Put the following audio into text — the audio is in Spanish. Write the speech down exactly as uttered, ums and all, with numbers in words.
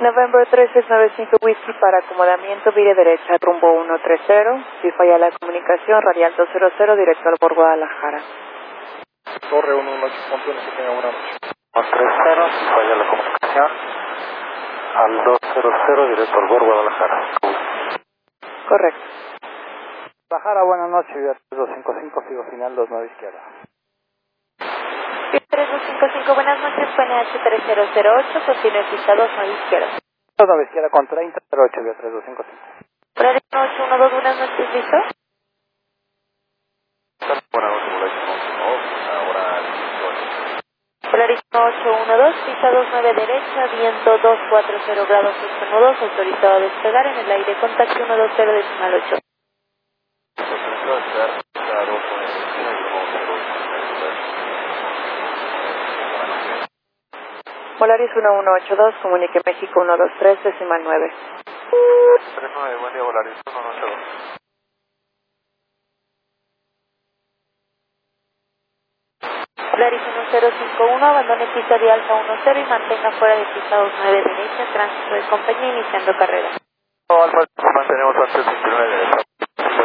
November tres seis nueve cinco Whisky para acomodamiento, vire derecha, rumbo uno tres cero. Si falla la comunicación, radial dos cero cero, directo al por Guadalajara. Torre uno uno ocho punto uno, que tenga buena noche. uno tres cero, si falla la comunicación, al dos cero cero, directo al por Guadalajara. Correcto. Guadalajara, buenas noches, Vía tres dos cinco cinco, sigo final dos nueve izquierda. tres dos cinco cinco, buenas noches, P N H tres cero cero ocho, continúe pista dos nueve izquierda. dos nueve izquierda con treinta cero ocho, Vía tres dos cinco cinco. Polaris ocho uno dos, buenas noches, ¿listo? Buenas noches, Polaris uno dos, ahora listo. Polaris ocho uno dos, pista dos nueve derecha, viento dos cuatro cero grados ocho nudos, autorizado a despegar en el aire, contacto uno dos cero decimal ocho. Autorizado a despegar, pista dos nueve derecha, uno cero. Polaris uno uno ocho dos, comunique México uno dos tres, decimal nueve. tres nueve, buen día, Polaris uno uno ocho dos. Polaris uno cero cinco uno, abandone pista de alfa uno cero y mantenga fuera de pista dos nueve derecha, tránsito de compañía iniciando carrera. Alfa, mantenemos antes veintinueve derecha.